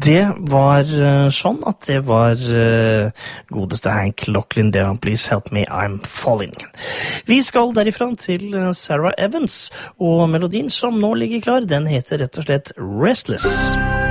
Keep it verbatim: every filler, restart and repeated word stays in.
Det var uh, sånn at det var uh, godeste Hank Locklin, det var Please Help Me, I'm Falling. Vi skal derifra til uh, Sarah Evans, og melodien som nå ligger klar, den heter rett og slett Restless.